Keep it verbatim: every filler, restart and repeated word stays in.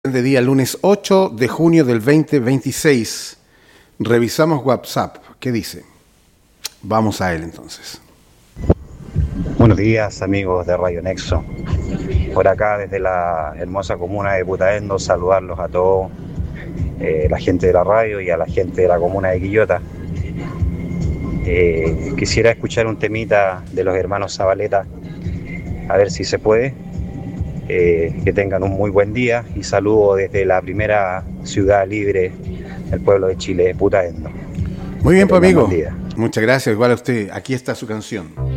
De día lunes ocho de junio del veinte veintiséis. Revisamos WhatsApp. ¿Qué dice? Vamos a él entonces. Buenos días, amigos de Radio Nexo. Por acá desde la hermosa comuna de Putaendo, saludarlos a todos, eh, la gente de la radio y a la gente de la comuna de Quillota. Eh, quisiera escuchar un temita de los hermanos Zabaleta, a ver si se puede. Eh, que tengan un muy buen día y saludo desde la primera ciudad libre del pueblo de Chile, Putaendo. Muy bien, pues amigo. Muchas gracias, igual a usted. Aquí está su canción.